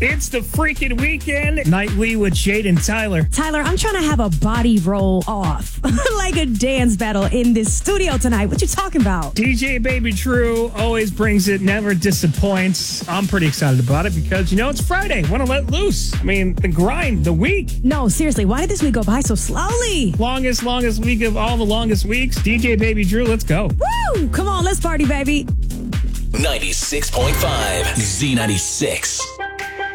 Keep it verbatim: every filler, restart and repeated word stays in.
It's the freaking weekend. Nightly with Jade and Tyler. Tyler, I'm trying to have a body roll off like a dance battle in this studio tonight. What you talking about? D J Baby Drew always brings it, never disappoints. I'm pretty excited about it because, you know, it's Friday. Want to let loose. I mean, the grind, the week. No, seriously, why did this week go by so slowly? Longest, longest week of all the longest weeks. D J Baby Drew, let's go. Woo! Come on, let's party, baby. ninety-six point five Z ninety-six.